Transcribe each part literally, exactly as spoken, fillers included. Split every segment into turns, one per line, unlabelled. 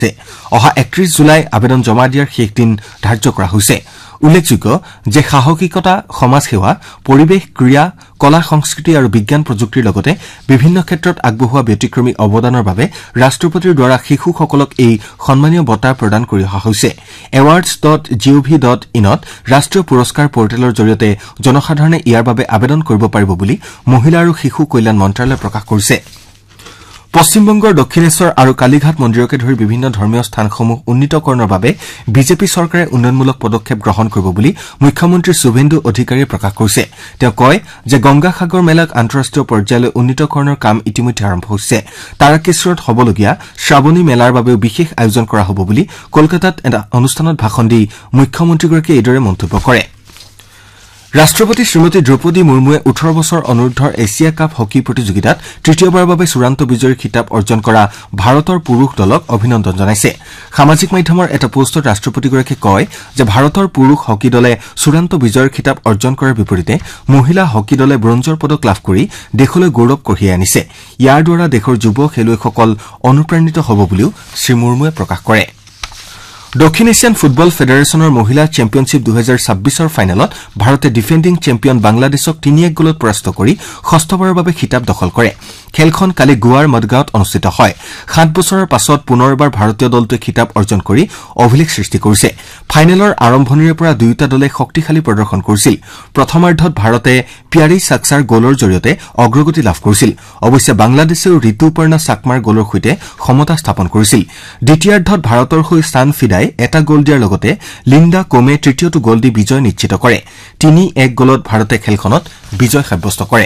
অহা একত্ৰিশ জুলাই আবেদন জমা দিয়াৰ শেষ দিন ধাৰ্য কৰা হৈছে উল্লেখযোগ্য যে সাহসিকতা সমাজ সেৱা পৰিৱেশ ক্ৰিয়া কলা সংস্কৃতি আৰু বিজ্ঞান প্ৰযুক্তিৰ লগতে বিভিন্ন ক্ষেত্ৰত আগবঢ়োৱা ব্যতিক্ৰমী অৱদানৰ বাবে ৰাষ্ট্ৰপতিৰ দ্বাৰা শিশুসকলক এই সন্মানীয় বঁটা প্ৰদান কৰি অহা হৈছে এৱাৰ্ডছ ডট জিঅভি ডট ইনত ৰাষ্ট্ৰীয় পুৰস্কাৰ পৰ্টেলৰ জৰিয়তে জনসাধাৰণে ইয়াৰ বাবে আবেদন কৰিব পাৰিব বুলি মহিলা আৰু শিশু কল্যাণ মন্ত্ৰালয়ে প্ৰকাশ কৰিছে পশ্চিমবংগৰ দক্ষিণেশ্বৰ আৰু কালীঘাট মন্দিৰকে ধৰি বিভিন্ন ধৰ্মীয় স্থানসমূহ উন্নীতকৰণৰ বাবে বিজেপি চৰকাৰে উন্নয়নমূলক পদক্ষেপ গ্ৰহণ কৰিব বুলি মুখ্যমন্ত্ৰী শুভেন্দু অধিকাৰীয়ে প্ৰকাশ কৰিছে তেওঁ কয় যে গংগা সাগৰ মেলাক আন্তঃৰাষ্ট্ৰীয় পৰ্যায়লৈ উন্নীতকৰণৰ কাম ইতিমধ্যে আৰম্ভ হৈছে তাৰাকেশ্বৰত হ'বলগীয়া শ্ৰাৱণী মেলাৰ বাবেও বিশেষ আয়োজন কৰা হ'ব বুলি কলকাতাত এটা অনুষ্ঠানত ভাষণ দি মুখ্যমন্ত্ৰীগৰাকীয়ে এইদৰে মন্তব্য কৰে ৰাষ্ট্ৰপতি শ্ৰীমতী দ্ৰৌপদী মুৰ্মুৱে ওঠৰ বছৰ অনুৰ্ধৰ এছিয়া কাপ হকী প্ৰতিযোগিতাত তৃতীয়বাৰৰ বাবে চূড়ান্ত বিজয়ীৰ খিতাপ অৰ্জন কৰা ভাৰতৰ পুৰুষ দলক অভিনন্দন জনাইছে সামাজিক মাধ্যমৰ এটা পোষ্টত ৰাষ্ট্ৰপতিগৰাকীয়ে কয় যে ভাৰতৰ পুৰুষ হকী দলে চূড়ান্ত বিজয়ৰ খিতাপ অৰ্জন কৰাৰ বিপৰীতে মহিলা হকী দলে ব্ৰঞ্জৰ পদক লাভ কৰি দেশলৈ গৌৰৱ কঢ়িয়াই আনিছে ইয়াৰ দ্বাৰা দেশৰ যুৱ খেলুৱৈসকল অনুপ্ৰাণিত হ'ব বুলিও শ্ৰী মুৰ্মুৱে প্ৰকাশ কৰে দক্ষিণ এছিয়ান ফুটবল ফেডাৰেশ্যনৰ মহিলা চেম্পিয়নশ্বিপ দুহেজাৰ ছাব্বিছৰ ফাইনেলত ভাৰতে ডিফেণ্ডিং চেম্পিয়ন বাংলাদেশক তিনি এক গলত পৰাস্ত কৰি ষষ্ঠবাৰৰ বাবে খিতাপ দখল কৰে খেলখন কালি গোৱাৰ মদগাঁৱত অনুষ্ঠিত হয় সাত বছৰৰ পাছত পুনৰবাৰ ভাৰতীয় দলটোৱে খিতাপ অৰ্জন কৰি অভিলেখ সৃষ্টি কৰিছে ফাইনেলৰ আৰম্ভণিৰে পৰা দুয়োটা দলে শক্তিশালী প্ৰদৰ্শন কৰিছিল প্ৰথমাৰ্ধত ভাৰতে পিয়াৰী সাক্সাৰ গলৰ জৰিয়তে অগ্ৰগতি লাভ কৰিছিল অৱশ্যে বাংলাদেশেও ঋতুপৰ্ণা চাকমাৰ গলৰ সৈতে সমতা স্থাপন কৰিছিল দ্বিতীয়াৰ্ধত ভাৰতৰ হৈ স্থান ফিদাই এটা গল দিয়াৰ লগতে লিণ্ডা কোমে তৃতীয়টো গল দি বিজয় নিশ্চিত কৰে তিনি এক গলত ভাৰতে খেলখনত বিজয় সাব্যস্ত কৰে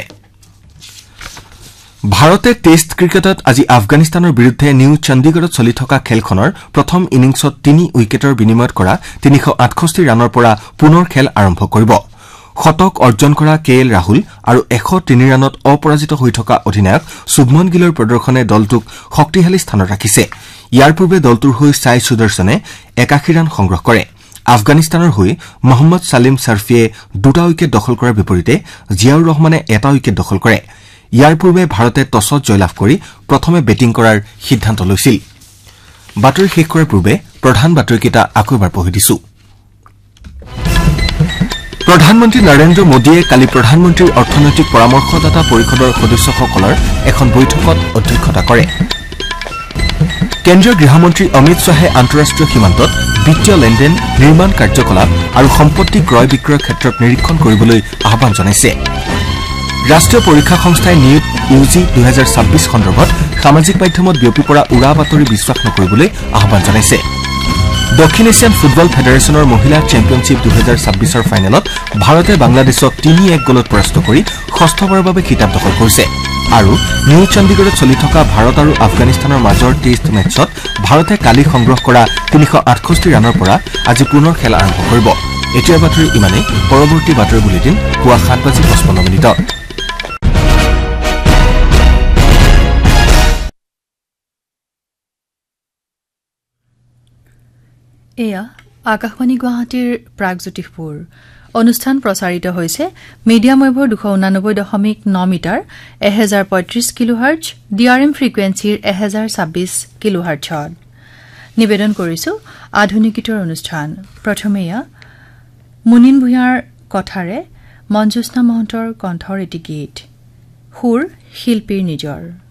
ভাৰতে টেষ্ট ক্ৰিকেটত আজি আফগানিস্তানৰ বিৰুদ্ধে নিউ চণ্ডীগড়ত চলি থকা খেলখনৰ প্ৰথম ইনিংছত তিনি উইকেটৰ বিনিময়ত কৰা তিনিশ আঠষষ্ঠি ৰানৰ পৰা পুনৰ খেল আৰম্ভ কৰিব শতক অৰ্জন কৰা কে এল ৰাহুল আৰু এশ তিনি ৰানত অপৰাজিত হৈ থকা অধিনায়ক শুভমন গিলৰ প্ৰদৰ্শনে দলটোক শক্তিশালী স্থানত ৰাখিছে ইয়াৰ পূৰ্বে দলটোৰ হৈ সাই সুদৰ্শনে একাশী ৰান সংগ্ৰহ কৰে আফগানিস্তানৰ হৈ মহম্মদ সালিম সাৰ্ফিয়ে দুটা উইকেট দখল কৰাৰ বিপৰীতে জিয়াউৰ ৰহমানে এটা উইকেট দখল কৰে ইয়াৰ পূৰ্বে ভাৰতে টছত জয়লাভ কৰি প্ৰথমে বেটিং কৰাৰ সিদ্ধান্ত লৈছিল বাতৰি শেষ কৰাৰ পূৰ্বে প্ৰধান বাতৰিকেইটা আকৌ এবাৰ পঢ়ি দিছো প্ৰধানমন্ত্ৰী নৰেন্দ্ৰ মোদীয়ে কালি প্ৰধানমন্ত্ৰীৰ অৰ্থনৈতিক পৰামৰ্শদাতা পৰিষদৰ সদস্যসকলৰ এখন বৈঠকত অধ্যক্ষতা কৰে কেন্দ্ৰীয় গৃহমন্ত্ৰী অমিত শ্বাহে আন্তঃৰাষ্ট্ৰীয় সীমান্তত বিত্তীয় লেনদেন নিৰ্মাণ কাৰ্যকলাপ আৰু সম্পত্তি ক্ৰয় বিক্ৰয়ৰ ক্ষেত্ৰত নিৰীক্ষণ কৰিবলৈ আহ্বান জনাইছে ৰাষ্ট্ৰীয় পৰীক্ষা সংস্থাই নিট ইউ জি দুহেজাৰ ছাব্বিছ সন্দৰ্ভত সামাজিক মাধ্যমত বিয়পি পৰা উৰা বাতৰি বিশ্বাস নকৰিবলৈ আহ্বান জনাইছে দক্ষিণ এছিয়ান ফুটবল ফেডাৰেশ্যনৰ মহিলা চেম্পিয়নশ্বিপ দুহেজাৰ ছাব্বিছৰ ফাইনেলত ভাৰতে বাংলাদেশক তিনি এক গলত পৰাস্ত কৰি ষষ্ঠবাৰৰ বাবে খিতাপ দখল কৰিছে আৰু নিউ চণ্ডীগড়ত চলি থকা ভাৰত আৰু আফগানিস্তানৰ মাজৰ টেষ্ট মেচত ভাৰতে কালি সংগ্ৰহ কৰা তিনিশ আঠষষ্ঠি ৰানৰ পৰা আজি পুনৰ খেল আৰম্ভ কৰিব এতিয়া বাতৰি ইমানেই পৰৱৰ্তী বাতৰি বুলেটিন পুৱা সাত বাজি পঁচপন্ন মিনিটত
এয়া আকাশবাণী গুৱাহাটীৰ প্ৰাগজ্যোতিষপুৰ অনুষ্ঠান প্ৰচাৰিত হৈছে মিডিয়াম ৱেভৰ দুশ ঊনানব্বৈ দশমিক ন মিটাৰ এহেজাৰ পঁয়ত্ৰিশ কিলোহাৰ্জ ডি আৰ এম ফ্ৰিকুৱেঞ্চিৰ এহেজাৰ ছাব্বিছ কিলোহাৰ্জত নিবেদন কৰিছো আধুনিক গীতৰ অনুষ্ঠান প্ৰথমে এয়া মুনিন ভূঞাৰ কথাৰে মঞ্জুস্না মহন্তৰ কণ্ঠৰ এটি গীত সুৰ শিল্পীৰ নিজৰ